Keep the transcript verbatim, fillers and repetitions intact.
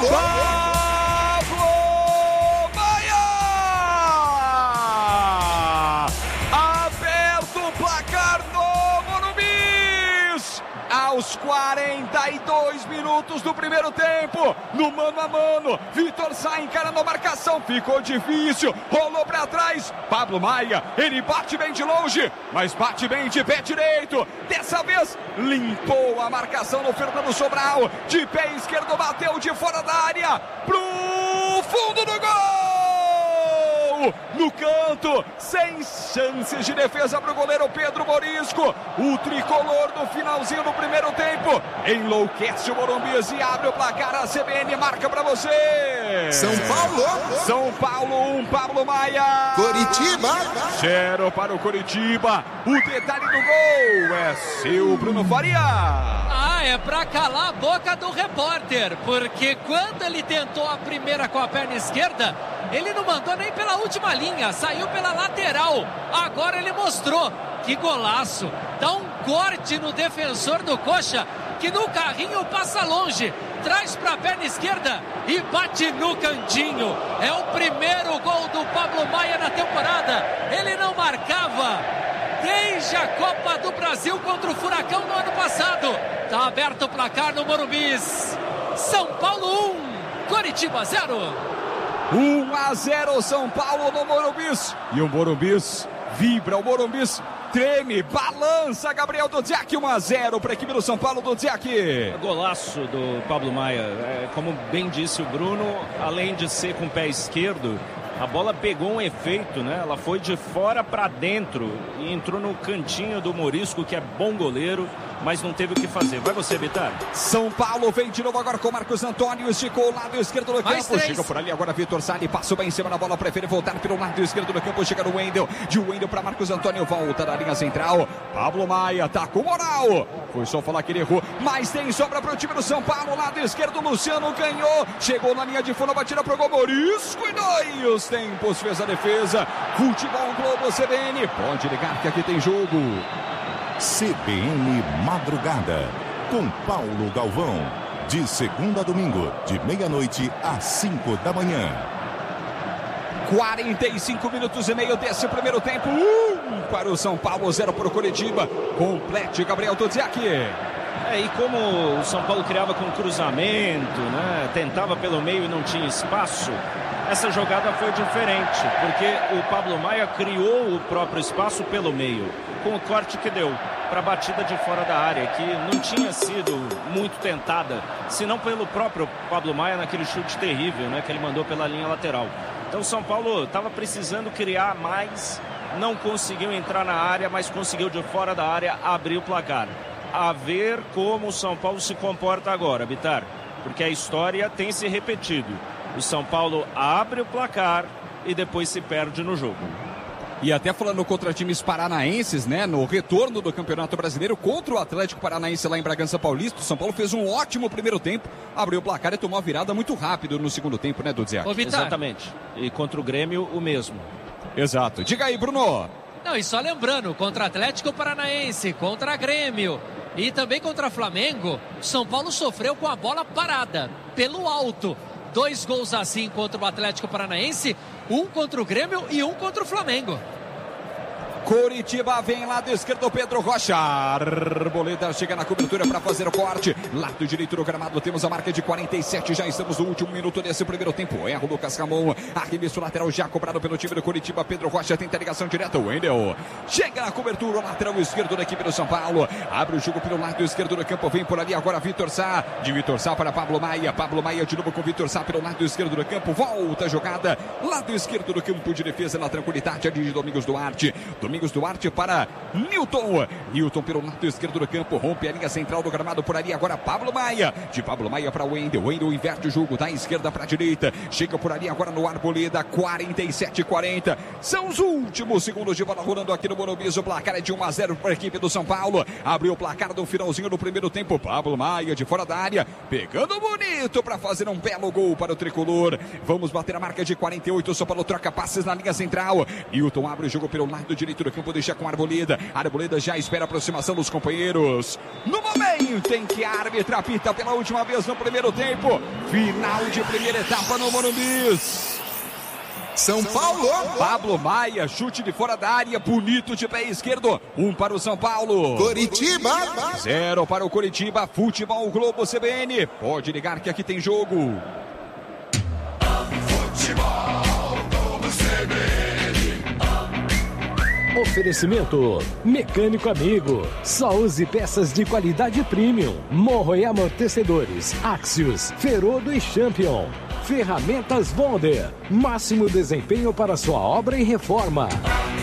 Pablo Maia! Aberto o placar no Morumbi! Aos quarenta e dois minutos do primeiro tempo, no mano a mano, Vitor Sá encarando a marcação, ficou difícil, rolou para trás, Pablo Maia, ele bate bem de longe, mas bate bem de pé direito, dessa vez limpou a marcação no Fernando Sobral, de pé esquerdo bateu de fora da área, pro fundo do gol! No canto, sem chances de defesa para o goleiro Pedro Morisco, o tricolor do finalzinho do primeiro tempo enlouquece o Morumbi e abre o placar. A C B N marca para você. São Paulo. São Paulo um, Pablo Maia. Coritiba. Zero para o Coritiba. O detalhe do gol é seu, Bruno Faria. Ah, é para calar a boca do repórter, porque quando ele tentou a primeira com a perna esquerda, ele não mandou nem pela última linha, saiu pela lateral. Agora ele mostrou que golaço. Dá um corte no defensor do Coxa, que no carrinho passa longe, traz para a perna esquerda e bate no cantinho. É o primeiro gol do Pablo Maia na temporada. Ele não marcava desde a Copa do Brasil contra o Furacão no ano passado. Tá aberto o placar no Morumbi. São Paulo um, Coritiba zero. um a zero São Paulo no Morumbi. E o Morumbi vibra, o Morumbi treme, balança. Gabriel Dudziak, um a zero para a equipe do São Paulo. Dudziak. Golaço do Pablo Maia. É, como bem disse o Bruno, além de ser com o pé esquerdo, a bola pegou um efeito, né? Ela foi de fora para dentro e entrou no cantinho do Morisco, que é bom goleiro, mas não teve o que fazer. Vai você, Bitar. São Paulo vem de novo agora com Marcos Antônio, esticou o lado esquerdo do Mais campo, três. chega por ali agora Vitor Sá, passou bem em cima da bola, prefere voltar pelo lado esquerdo do campo, chega no Wendel, de Wendel para Marcos Antônio, volta da linha central, Pablo Maia tá com moral, foi só falar que ele errou, mas tem sobra para o time do São Paulo, lado esquerdo, Luciano ganhou, chegou na linha de fundo, batida pro gol, Morisco e dois tempos, fez a defesa, Futebol Globo C B N, pode ligar que aqui tem jogo. C B N Madrugada, com Paulo Galvão. De segunda a domingo, de meia-noite às cinco da manhã. quarenta e cinco minutos e meio desse primeiro tempo. Um para o São Paulo, zero para o Coritiba. Complete Gabriel Dudziak. É, e como o São Paulo criava com cruzamento, né? Tentava pelo meio e não tinha espaço, essa jogada foi diferente, porque o Pablo Maia criou o próprio espaço pelo meio, com o corte que deu para a batida de fora da área, que não tinha sido muito tentada, senão pelo próprio Pablo Maia naquele chute terrível, né, que ele mandou pela linha lateral. Então o São Paulo estava precisando criar mais, não conseguiu entrar na área, mas conseguiu de fora da área abrir o placar. A ver como o São Paulo se comporta agora, Bitar, porque a história tem se repetido. O São Paulo abre o placar e depois se perde no jogo. E até falando contra times paranaenses, né? No retorno do Campeonato Brasileiro contra o Atlético Paranaense lá em Bragança Paulista, o São Paulo fez um ótimo primeiro tempo, abriu o placar e tomou a virada muito rápido no segundo tempo, né, Dudziak? Exatamente. E contra o Grêmio, o mesmo. Exato. Diga aí, Bruno. Não, e só lembrando, contra Atlético Paranaense, contra Grêmio e também contra Flamengo, São Paulo sofreu com a bola parada, pelo alto. Dois gols assim contra o Atlético Paranaense, um contra o Grêmio e um contra o Flamengo. Coritiba vem lado esquerdo, Pedro Rocha. Arboleda chega na cobertura para fazer o corte. Lado direito do gramado, temos a marca de quarenta e sete. Já estamos no último minuto desse primeiro tempo. Erra o Lucas Ramon. Arremesso lateral já cobrado pelo time do Coritiba. Pedro Rocha tenta a ligação direta. O Wendel chega na cobertura, lateral esquerdo da equipe do São Paulo. Abre o jogo pelo lado esquerdo do campo. Vem por ali agora Vitor Sá. De Vitor Sá para Pablo Maia. Pablo Maia de novo com Vitor Sá pelo lado esquerdo do campo. Volta a jogada. Lado esquerdo do campo de defesa na tranquilidade ali de Domingos Duarte. Domingos Duarte para Newton. Newton pelo lado esquerdo do campo. Rompe a linha central do gramado por ali. Agora Pablo Maia. De Pablo Maia para Wendel. Wendel inverte o jogo da esquerda para a direita. Chega por ali agora no Arboleda. quarenta e sete a quarenta. São os últimos segundos de bola rolando aqui no Morumbi. O placar é de um a zero para a equipe do São Paulo. Abriu o placar do finalzinho do primeiro tempo. Pablo Maia de fora da área. Pegando bonito para fazer um belo gol para o tricolor. Vamos bater a marca de quarenta e oito. São Paulo troca passes na linha central. Newton abre o jogo pelo lado direito dentro do campo, deixa com a Arboleda. A Arboleda já espera a aproximação dos companheiros. No momento em que a árbitra apita pela última vez no primeiro tempo. Final de primeira etapa no Morumbi. São Paulo. Pablo Maia, chute de fora da área, bonito de pé esquerdo. Um para o São Paulo. Coritiba. Zero para o Coritiba. Futebol Globo C B N. Pode ligar que aqui tem jogo. Futebol Globo C B N. Oferecimento Mecânico Amigo. Só use peças de qualidade premium. Morro e amortecedores Axios, Ferodo e Champion. Ferramentas Bonder. Máximo desempenho para sua obra e reforma.